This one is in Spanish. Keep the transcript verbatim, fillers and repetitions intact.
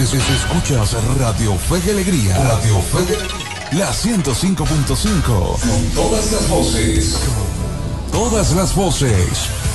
es- es- escuchas Radio Fe y Alegría. Radio Fe y Alegría. La ciento cinco punto cinco. Con todas las voces. Con todas las voces.